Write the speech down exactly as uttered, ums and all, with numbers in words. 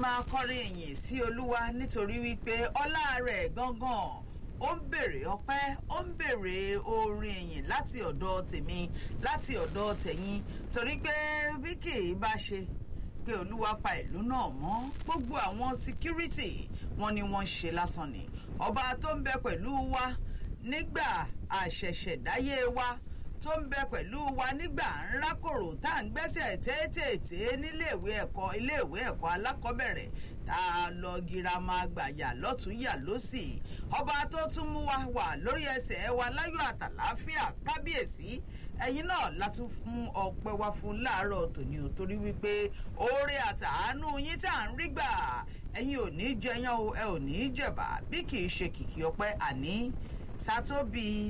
máa kọrin ìyìn sí Olúwa nítorí wípé ọlá rẹ̀ gangan ó ń bèrè ọpẹ́ ó ń bèrè orin ìyìn láti ọ̀dọ̀ tèmi láti ọ̀dọ̀ tẹ̀yin torí pé bí kì í bá ṣe pé Olúwa pa ìlú náà mọ́ gbogbo àwọn síkírítì wọn ni wọ́n ṣe lásán ni ọba tó ń bẹ pẹ̀lú wa nígbà àṣẹ̀ṣẹ̀dáyé wa tó ń bẹ pẹ̀lú wa nígbà ńlákòrò tá à ń gbẹ́sẹ̀ tètè níléèwé ẹ̀kọ́ iléèwé ẹ̀kọ́ alákọ̀ọ́bẹ̀rẹ̀ tá a lọ girama gbàyà lọ́tún yà lósì ọba tó tún mú wa wà lórí ẹsẹ̀ wa láyọ̀ àtàláfíà kábíyèsí ẹ̀yin náà látún fún ọpẹ́ wa fún láàárọ̀ tòní ò torí wípé oore àtàánú yín tá à ń rí gbà ẹ̀yin ò ní jẹyàn o ẹ ò ní jẹ̀bà bí kì í ṣe kìkì ọpẹ́ àní sátóbi